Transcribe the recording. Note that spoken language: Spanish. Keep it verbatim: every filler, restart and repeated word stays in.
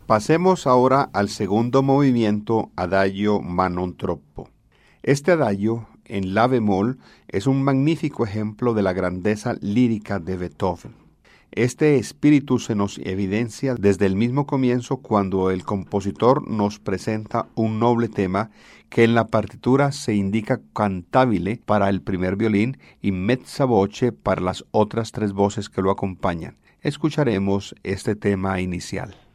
Pasemos ahora al segundo movimiento, Adagio ma non troppo. Este adagio, en la bemol, es un magnífico ejemplo de la grandeza lírica de Beethoven. Este espíritu se nos evidencia desde el mismo comienzo cuando el compositor nos presenta un noble tema que en la partitura se indica cantabile para el primer violín y mezza voce para las otras tres voces que lo acompañan. Escucharemos este tema inicial.